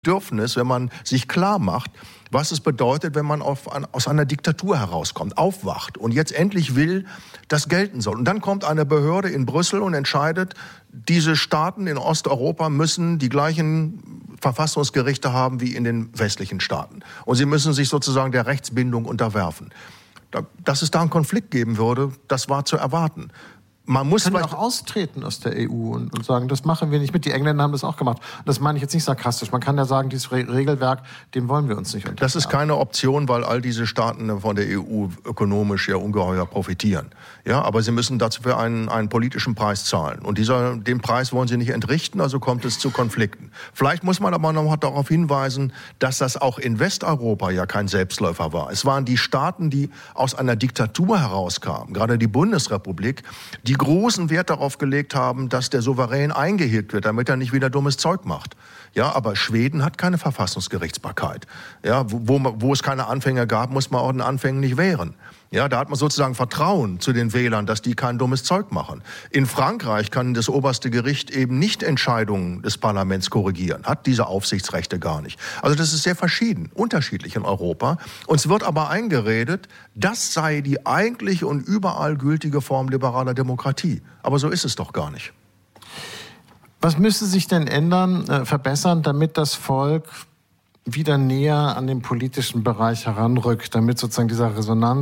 Bedürfnis, wenn man sich klar macht, was es bedeutet, wenn man aus einer Diktatur herauskommt, aufwacht und jetzt endlich will, dass gelten soll. Und dann kommt eine Behörde in Brüssel und entscheidet, diese Staaten in Osteuropa müssen die gleichen Verfassungsgerichte haben wie in den westlichen Staaten. Und sie müssen sich sozusagen der Rechtsbindung unterwerfen. Dass es da einen Konflikt geben würde, das war zu erwarten. Man muss können auch austreten aus der EU und sagen, das machen wir nicht mit. Die Engländer haben das auch gemacht. Das meine ich jetzt nicht sarkastisch. Man kann ja sagen, dieses Regelwerk, dem wollen wir uns nicht unterwerfen. Das ist keine Option, weil all diese Staaten von der EU ökonomisch ja ungeheuer profitieren. Ja, aber sie müssen dazu einen politischen Preis zahlen. Und den Preis wollen sie nicht entrichten, also kommt es zu Konflikten. Vielleicht muss man aber noch darauf hinweisen, dass das auch in Westeuropa ja kein Selbstläufer war. Es waren die Staaten, die aus einer Diktatur herauskamen, gerade die Bundesrepublik, die großen Wert darauf gelegt haben, dass der Souverän eingehegt wird, damit er nicht wieder dummes Zeug macht. Ja, aber Schweden hat keine Verfassungsgerichtsbarkeit. Ja, wo es keine Anfänge gab, muss man auch den Anfängen nicht wehren. Ja, da hat man sozusagen Vertrauen zu den Wählern, dass die kein dummes Zeug machen. In Frankreich kann das oberste Gericht eben nicht Entscheidungen des Parlaments korrigieren, hat diese Aufsichtsrechte gar nicht. Also das ist sehr verschieden, unterschiedlich in Europa. Uns wird aber eingeredet, das sei die eigentliche und überall gültige Form liberaler Demokratie. Aber so ist es doch gar nicht. Was müsste sich denn ändern, verbessern, damit das Volk wieder näher an den politischen Bereich heranrückt, damit sozusagen dieser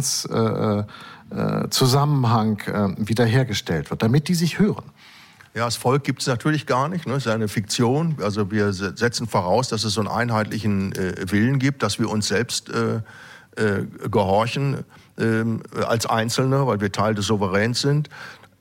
Resonanzzusammenhang wiederhergestellt wird, damit die sich hören? Ja, das Volk gibt es natürlich gar nicht, ne? Es ist eine Fiktion. Also wir setzen voraus, dass es so einen einheitlichen Willen gibt, dass wir uns selbst gehorchen als Einzelne, weil wir Teil des Souveräns sind.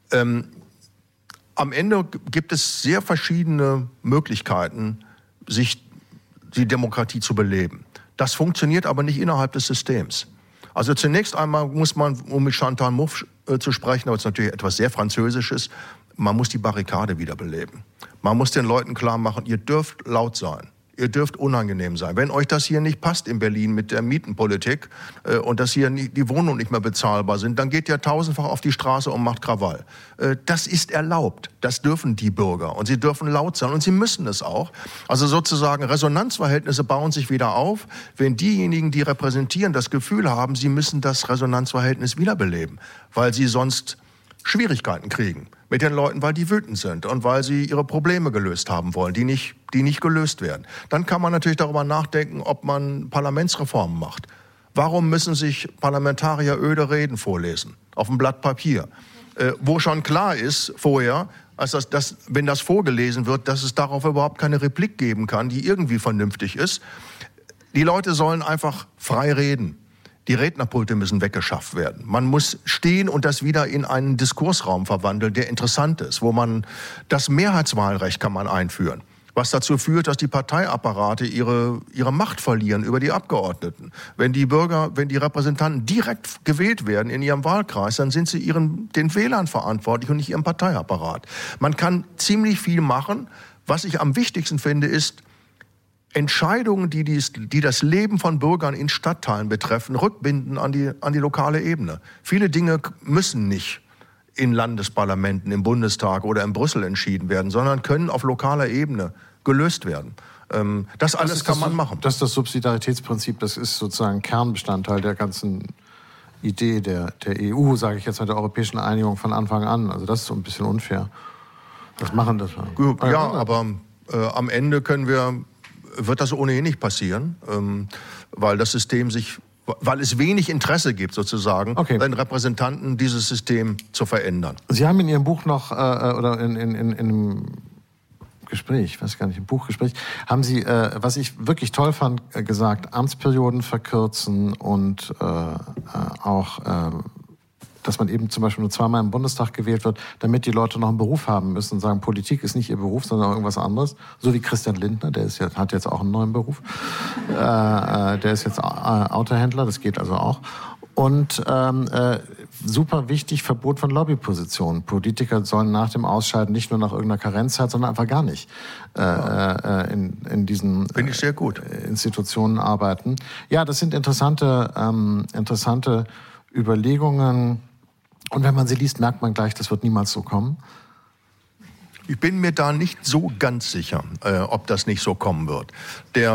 Am Ende gibt es sehr verschiedene Möglichkeiten, sich die Demokratie zu beleben. Das funktioniert aber nicht innerhalb des Systems. Also zunächst einmal muss man, um mit Chantal Mouffe zu sprechen, aber es ist natürlich etwas sehr Französisches, man muss die Barrikade wiederbeleben. Man muss den Leuten klar machen, ihr dürft laut sein. Ihr dürft unangenehm sein. Wenn euch das hier nicht passt in Berlin mit der Mietenpolitik und dass hier die Wohnungen nicht mehr bezahlbar sind, dann geht ihr tausendfach auf die Straße und macht Krawall. Das ist erlaubt. Das dürfen die Bürger. Und sie dürfen laut sein. Und sie müssen es auch. Also sozusagen Resonanzverhältnisse bauen sich wieder auf, wenn diejenigen, die repräsentieren, das Gefühl haben, sie müssen das Resonanzverhältnis wiederbeleben, weil sie sonst Schwierigkeiten kriegen mit den Leuten, weil die wütend sind und weil sie ihre Probleme gelöst haben wollen, die nicht gelöst werden. Dann kann man natürlich darüber nachdenken, ob man Parlamentsreformen macht. Warum müssen sich Parlamentarier öde Reden vorlesen auf einem Blatt Papier, wo schon klar ist vorher, als wenn das vorgelesen wird, dass es darauf überhaupt keine Replik geben kann, die irgendwie vernünftig ist. Die Leute sollen einfach frei reden. Die Rednerpulte müssen weggeschafft werden. Man muss stehen und das wieder in einen Diskursraum verwandeln, der interessant ist, wo man das Mehrheitswahlrecht kann man einführen, was dazu führt, dass die Parteiapparate ihre Macht verlieren über die Abgeordneten. Wenn die Repräsentanten direkt gewählt werden in ihrem Wahlkreis, dann sind sie den Wählern verantwortlich und nicht ihrem Parteiapparat. Man kann ziemlich viel machen. Was ich am wichtigsten finde, ist, Entscheidungen, die das Leben von Bürgern in Stadtteilen betreffen, rückbinden an die lokale Ebene. Viele Dinge müssen nicht in Landesparlamenten, im Bundestag oder in Brüssel entschieden werden, sondern können auf lokaler Ebene gelöst werden. Das alles kann man machen. Das ist das Subsidiaritätsprinzip, das ist sozusagen Kernbestandteil der ganzen Idee der EU, sage ich jetzt mit der europäischen Einigung von Anfang an. Also das ist so ein bisschen unfair. Was machen das? Ja, aber am Ende wird das ohnehin nicht passieren, weil das System weil es wenig Interesse gibt, sozusagen, den Repräsentanten dieses System zu verändern. Sie haben in Ihrem Buch noch, oder in einem Gespräch, ich weiß gar nicht, im Buchgespräch, haben Sie, was ich wirklich toll fand, gesagt, Amtsperioden verkürzen und auch dass man eben zum Beispiel nur zweimal im Bundestag gewählt wird, damit die Leute noch einen Beruf haben müssen und sagen, Politik ist nicht ihr Beruf, sondern irgendwas anderes. So wie Christian Lindner, hat jetzt auch einen neuen Beruf. Der ist jetzt Autohändler, das geht also auch. Und super wichtig, Verbot von Lobbypositionen. Politiker sollen nach dem Ausscheiden nicht nur nach irgendeiner Karenzzeit, sondern einfach gar nicht in diesen Finde ich sehr gut. Institutionen arbeiten. Ja, das sind interessante Überlegungen. Und wenn man sie liest, merkt man gleich, das wird niemals so kommen. Ich bin mir da nicht so ganz sicher, ob das nicht so kommen wird.